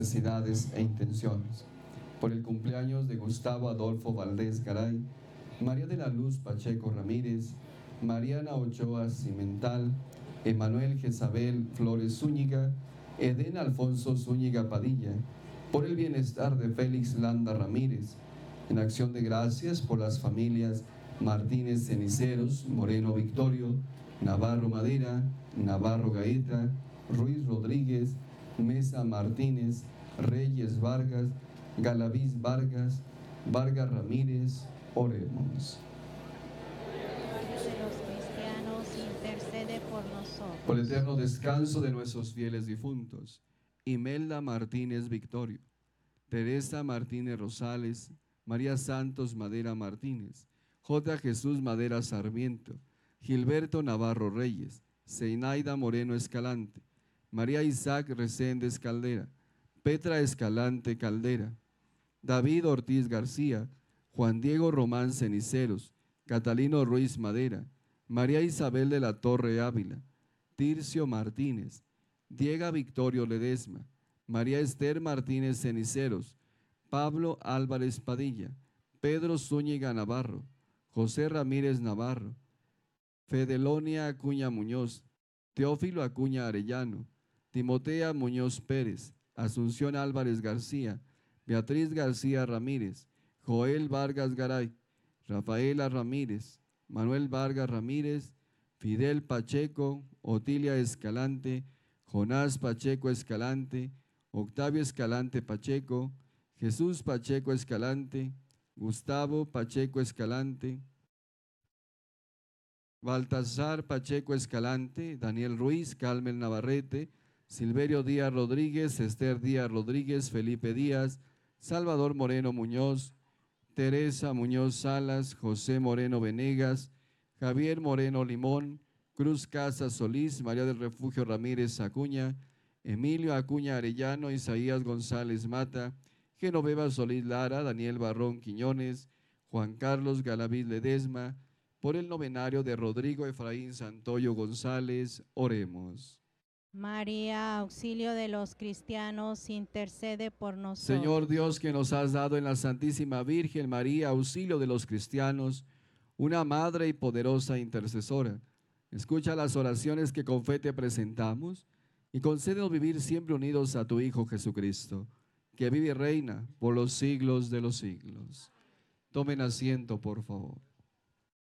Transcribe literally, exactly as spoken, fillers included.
necesidades e intenciones. Por el cumpleaños de Gustavo Adolfo Valdés Garay, María de la Luz Pacheco Ramírez, Mariana Ochoa Cimental, Emanuel Jezabel Flores Zúñiga, Eden Alfonso Zúñiga Padilla, por el bienestar de Félix Landa Ramírez, en acción de gracias por las familias Martínez Ceniceros, Moreno Victorio, Navarro Madera, Navarro Gaeta, Ruiz Rodríguez, Mesa Martínez, Reyes Vargas, Galaviz Vargas, Vargas Ramírez, oremos. De los cristianos, intercede por nosotros. Por el eterno descanso de nuestros fieles difuntos, Imelda Martínez Victorio, Teresa Martínez Rosales, María Santos Madera Martínez, J. Jesús Madera Sarmiento, Gilberto Navarro Reyes, Zeinaida Moreno Escalante, María Isaac Reséndez Caldera, Petra Escalante Caldera, David Ortiz García, Juan Diego Román Ceniceros, Catalino Ruiz Madera, María Isabel de la Torre Ávila, Tircio Martínez, Diego Victorio Ledesma, María Esther Martínez Ceniceros, Pablo Álvarez Padilla, Pedro Zúñiga Navarro, José Ramírez Navarro, Fedelonia Acuña Muñoz, Teófilo Acuña Arellano, Timotea Muñoz Pérez, Asunción Álvarez García, Beatriz García Ramírez, Joel Vargas Garay, Rafaela Ramírez, Manuel Vargas Ramírez, Fidel Pacheco, Otilia Escalante, Jonás Pacheco Escalante, Octavio Escalante Pacheco, Jesús Pacheco Escalante, Gustavo Pacheco Escalante, Baltasar Pacheco Escalante, Daniel Ruiz, Carmen Navarrete, Silverio Díaz Rodríguez, Esther Díaz Rodríguez, Felipe Díaz, Salvador Moreno Muñoz, Teresa Muñoz Salas, José Moreno Venegas, Javier Moreno Limón, Cruz Casas Solís, María del Refugio Ramírez Acuña, Emilio Acuña Arellano, Isaías González Mata, Genoveva Solís Lara, Daniel Barrón Quiñones, Juan Carlos Galaviz Ledesma, por el novenario de Rodrigo Efraín Santoyo González, oremos. María, auxilio de los cristianos, intercede por nosotros. Señor Dios, que nos has dado en la Santísima Virgen María, auxilio de los cristianos, una madre y poderosa intercesora, escucha las oraciones que con fe te presentamos y concédenos vivir siempre unidos a tu Hijo Jesucristo, que vive y reina por los siglos de los siglos. Tomen asiento, por favor.